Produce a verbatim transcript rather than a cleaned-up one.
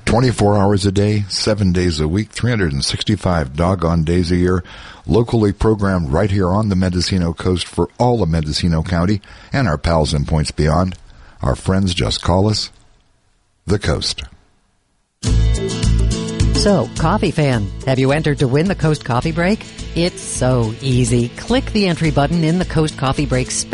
twenty-four hours a day, seven days a week, three hundred sixty-five doggone days a year, locally programmed right here on the Mendocino coast for all of Mendocino County and our pals in points beyond. Our friends just call us the Coast. So, coffee fan, have you entered to win the Coast Coffee Break? It's so easy. Click the entry button in the Coast Coffee Break